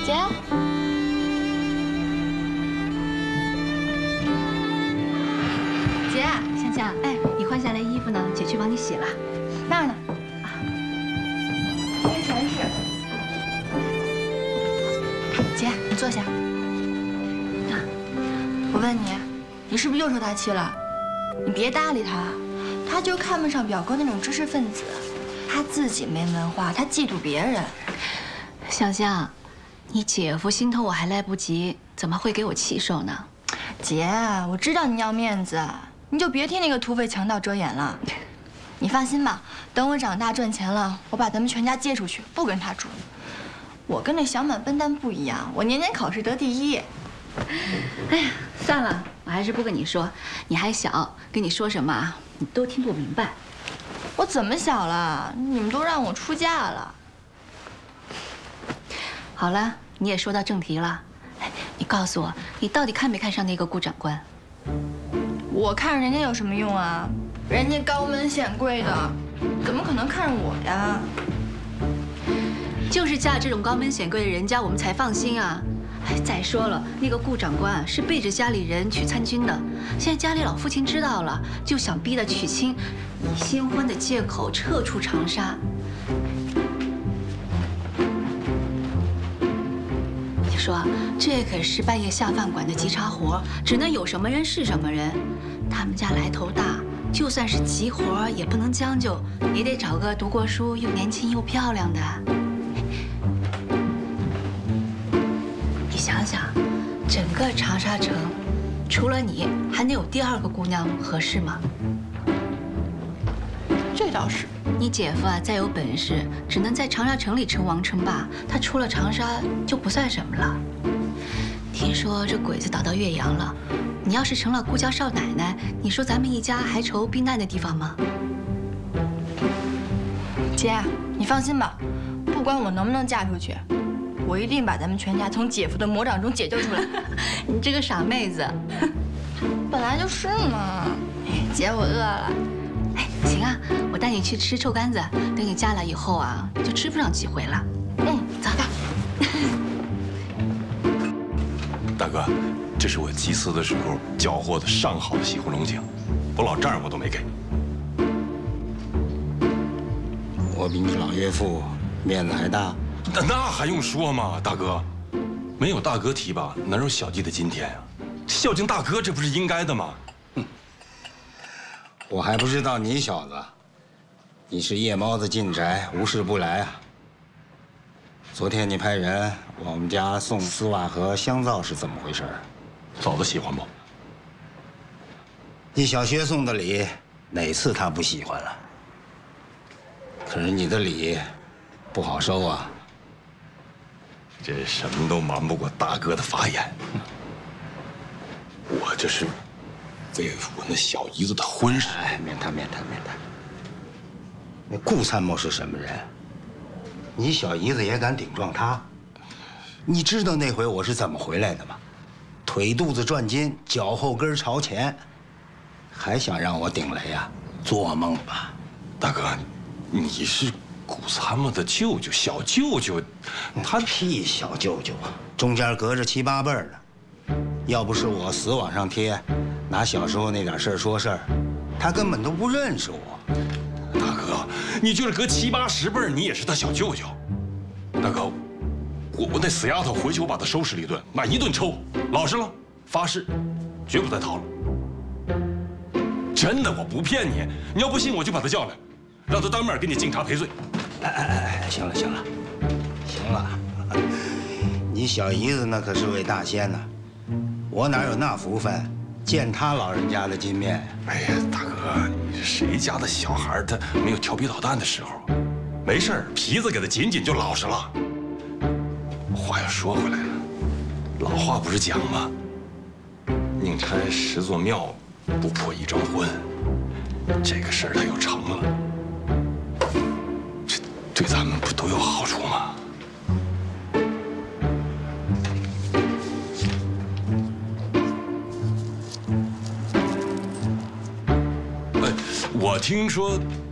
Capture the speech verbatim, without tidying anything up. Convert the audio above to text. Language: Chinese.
姐， 姐，香香，哎，你换下来衣服呢？姐去帮你洗了。 那儿呢？啊，没全是。姐，你坐下。啊，我问你，你是不是又受他气了？你别搭理他，他就看不上表哥那种知识分子，他自己没文化，他嫉妒别人。 香香，你姐夫心疼我还来不及，怎么会给我气受呢？ 姐，我知道你要面子，你就别替那个土匪强盗遮掩了。你放心吧，等我长大赚钱了，我把咱们全家接出去，不跟他住。我跟那小满笨蛋不一样，我年年考试得第一。 哎呀，算了，我还是不跟你说，你还小，跟你说什么啊，你都听不明白。 我怎么小了？你们都让我出嫁了。 好了，你也说到正题了，哎，你告诉我，你到底看没看上那个顾长官？ 我看人家有什么用啊？人家高门显贵的，怎么可能看上我呀？ 就是嫁这种高门显贵的人家，我们才放心啊。哎，再说了，那个顾长官是背着家里人去参军的，现在家里老父亲知道了，就想逼他娶亲，以新婚的借口撤出长沙。你说这可是半夜下饭馆的急茬活，只能有什么人是什么人。他们家来头大，就算是急活也不能将就，也得找个读过书又年轻又漂亮的。你想想，整个长沙城，除了你，还能有第二个姑娘合适吗？ 这倒是。 你姐夫啊，再有本事，只能在长沙城里称王称霸，他出了长沙就不算什么了。听说这鬼子打到岳阳了，你要是成了顾家少奶奶，你说咱们一家还愁避难的地方吗？ 姐，你放心吧，不管我能不能嫁出去，我一定把咱们全家从姐夫的魔掌中解救出来。 你这个傻妹子， 本来就是嘛。姐，我饿了。 哎，行啊，我带你去吃臭干子，等你嫁了以后啊，就吃不上几回了。 嗯，走吧。 大哥，这是我祭祀的时候缴获的上好的西湖龙井，我老丈人我都没给。 我比你老岳父面子还大。 那那还用说吗？大哥，没有大哥提拔，哪有小弟的今天呀？孝敬大哥，这不是应该的吗？ 我还不知道你小子，你是夜猫子进宅，无事不来啊。昨天你派人往我们家送丝袜和香皂是怎么回事？ 嫂子喜欢不？ 你小薛送的礼，哪次他不喜欢了？可是你的礼不好收啊。 这什么都瞒不过大哥的法眼。我这是为我那小姨子的婚事。 哎，免谈免谈免谈。那顾参谋是什么人？你小姨子也敢顶撞他？你知道那回我是怎么回来的吗？腿肚子转筋，脚后跟朝前，还想让我顶雷呀？做梦吧！ 大哥，你是顾参谋的舅舅，小舅舅，他屁小舅舅啊，中间隔着七八辈儿呢。要不是我死往上贴，拿小时候那点事儿说事儿，他根本都不认识我。 大哥，你就是隔七八十辈儿，你也是他小舅舅。大哥，我我那死丫头回去，我把她收拾了一顿，妈一顿抽，老实了，发誓，绝不再逃了。真的，我不骗你。你要不信，我就把她叫来，让她当面给你敬茶赔罪。 哎哎哎，行了行了，行了，你小姨子那可是位大仙呐，我哪有那福分见他老人家的金面？ 哎呀，大哥，你谁家的小孩他没有调皮捣蛋的时候？没事儿，皮子给他紧紧就老实了。话又说回来了，老话不是讲吗？宁拆十座庙，不破一桩婚。这个事儿他要成了，这对咱们不都有好处吗？哎，我听说